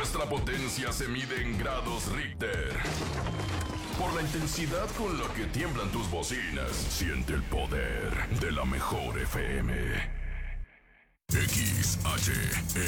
Nuestra potencia se mide en grados Richter. Por la intensidad con la que tiemblan tus bocinas, siente el poder de la mejor FM. XHETR